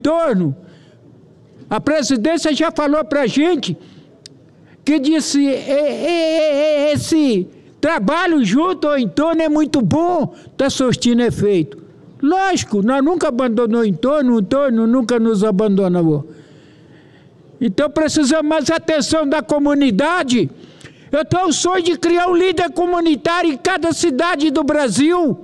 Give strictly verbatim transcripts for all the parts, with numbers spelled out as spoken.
torno. A presidência já falou para a gente que disse esse trabalho junto ao entorno é muito bom, está surtindo efeito. Lógico, nós nunca abandonamos o entorno, o entorno nunca nos abandonou. Então precisamos mais atenção da comunidade. Eu tenho o sonho de criar um líder comunitário em cada cidade do Brasil,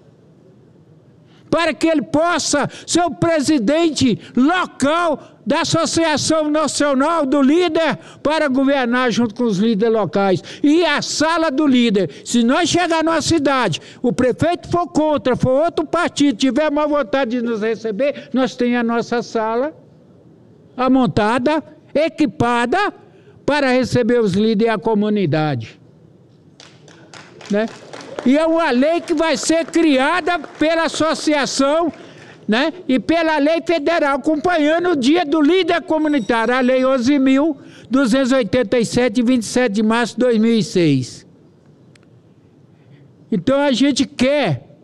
para que ele possa ser o presidente local da Associação Nacional do Líder para governar junto com os líderes locais. E a sala do líder, se nós chegar numa cidade, o prefeito for contra, for outro partido, tiver má vontade de nos receber, nós temos a nossa sala amontada, equipada, para receber os líderes e a comunidade. Né? E é uma lei que vai ser criada pela associação, né? E pela lei federal, acompanhando o dia do líder comunitário, a lei onze mil duzentos e oitenta e sete, de vinte e sete de março de dois mil e seis. Então a gente quer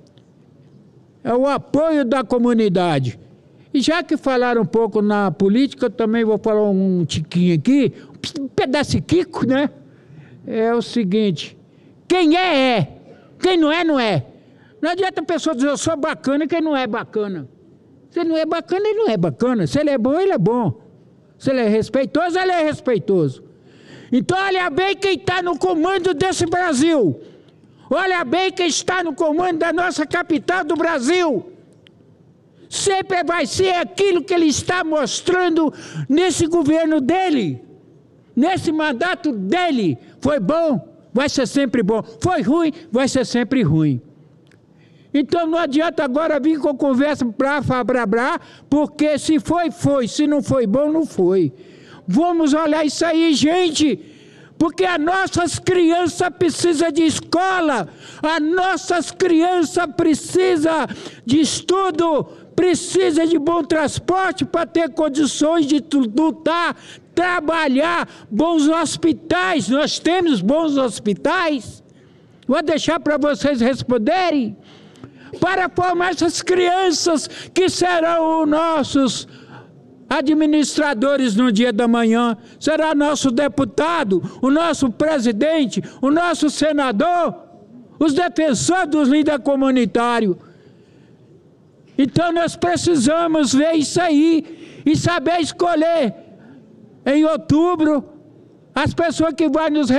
é o apoio da comunidade. E já que falaram um pouco na política, eu também vou falar um tiquinho aqui, um pedaço Kiko, né? É o seguinte, quem é, é. Quem não é, não é. Não adianta a pessoa dizer, eu sou bacana, quem não é bacana. Se ele não é bacana, ele não é bacana. Se ele é bom, ele é bom. Se ele é respeitoso, ele é respeitoso. Então, olha bem quem está no comando desse Brasil. Olha bem quem está no comando da nossa capital do Brasil. Sempre vai ser aquilo que ele está mostrando nesse governo dele. Nesse mandato dele. Foi bom, vai ser sempre bom. Foi ruim, vai ser sempre ruim. Então não adianta agora vir com conversa pra blá, blá, porque se foi, foi. Se não foi bom, não foi. Vamos olhar isso aí, gente. Porque as nossas crianças precisam de escola. As nossas crianças precisam de estudo. Precisam de bom transporte para ter condições de lutar, trabalhar, bons hospitais. Nós temos bons hospitais. Vou deixar para vocês responderem. Para formar essas crianças que serão os nossos administradores no dia da manhã, será nosso deputado, o nosso presidente, o nosso senador, os defensores dos líderes comunitários. Então nós precisamos ver isso aí e saber escolher em outubro as pessoas que vão nos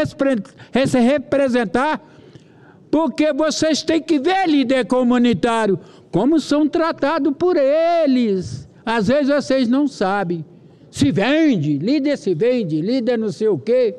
representar, porque vocês têm que ver líder comunitário, como são tratados por eles. Às vezes vocês não sabem. Se vende, líder se vende, líder não sei o quê.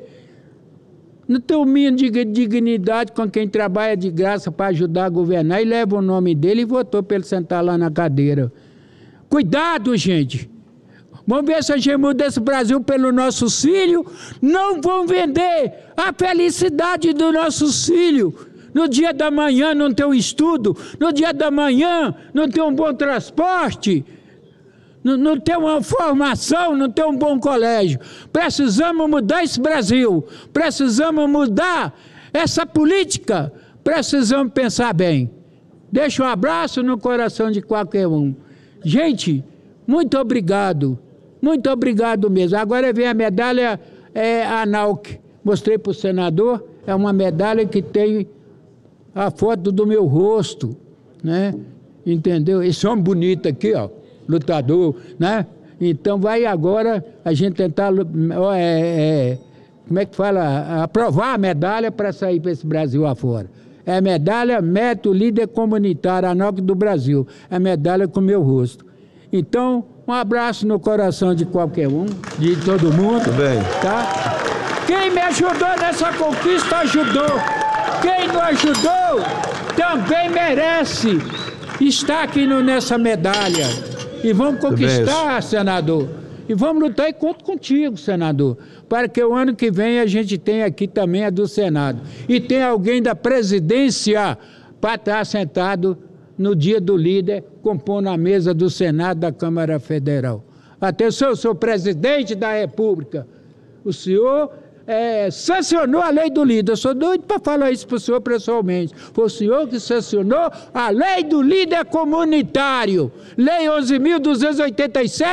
Não tem o mínimo de dignidade com quem trabalha de graça para ajudar a governar e leva o nome dele e votou para ele sentar lá na cadeira. Cuidado, gente. Vamos ver se a gente muda esse Brasil pelo nossos filhos. Não vão vender a felicidade dos nossos filhos. No dia da manhã não tem um estudo, no dia da manhã não tem um bom transporte, não, não tem uma formação, não tem um bom colégio. Precisamos mudar esse Brasil, precisamos mudar essa política, precisamos pensar bem. Deixa um abraço no coração de qualquer um. Gente, muito obrigado, muito obrigado mesmo. Agora vem a medalha é, ANALC, mostrei para o senador, é uma medalha que tem a foto do meu rosto, né? Entendeu? Esse homem bonito aqui, ó, lutador, né? Então vai agora a gente tentar, é, é, como é que fala, aprovar a medalha para sair para esse Brasil afora. É a medalha Método Líder Comunitário ANALC do Brasil, é a medalha com o meu rosto. Então, um abraço no coração de qualquer um, de todo mundo. Tudo bem. Tá? Quem me ajudou nessa conquista, ajudou. Quem não ajudou, também merece estar aqui no, nessa medalha. E vamos conquistar, senador. E vamos lutar e conto contigo, senador. Para que o ano que vem a gente tenha aqui também a do Senado. E tem alguém da presidência para estar sentado no dia do líder, compondo a mesa do Senado da Câmara Federal. Atenção, eu sou presidente da República. O senhor é, sancionou a lei do líder. Eu sou doido para falar isso para o senhor pessoalmente. Foi o senhor que sancionou a lei do líder comunitário. Lei onze mil duzentos e oitenta e sete,